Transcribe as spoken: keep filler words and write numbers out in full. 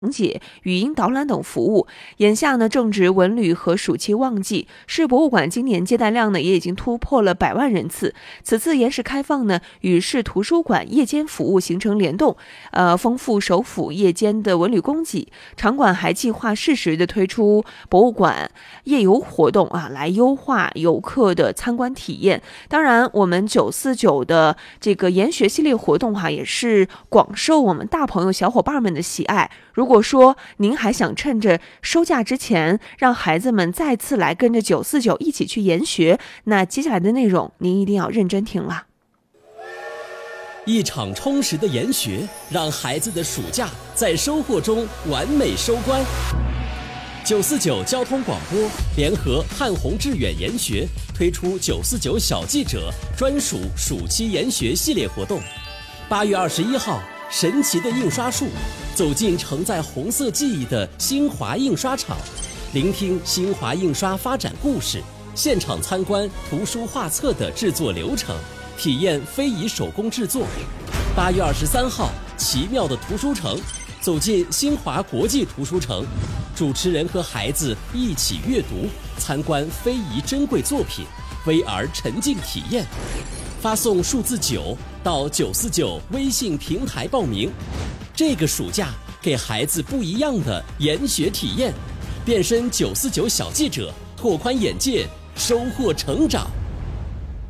解、语音导览等服务。眼下呢，正值文旅和暑期旺季，市博物馆今年接待量呢也已经突破了百万人次。此次延时开放呢，与市图书馆夜间服务形成联动，呃，丰富首府夜间的文旅供给。场馆还计划适时的推出博物馆夜游活动啊，来优化游客的参观体验。当然，我们九四九的这个研学系列活动哈、啊，也是广受我们大朋友小伙伴们的喜爱。如果说您还想趁着收假之前让孩子们再次来跟着九四九一起去研学，那接下来的内容您一定要认真听了。 一场充实的研学，让孩子的暑假在收获中完美收官。九四九交通广播联合汉宏致远研学推出九四九小记者专属暑期研学系列活动。八月二十一号，神奇的印刷术，走进承载红色记忆的新华印刷厂，聆听新华印刷发展故事，现场参观图书画册的制作流程，体验非遗手工制作。八月二十三号，奇妙的图书城，走进新华国际图书城，主持人和孩子一起阅读，参观非遗珍贵作品 V R 沉浸体验。发送数字九到九四九微信平台报名。这个暑假给孩子不一样的研学体验，变身九四九小记者，拓宽眼界，收获成长。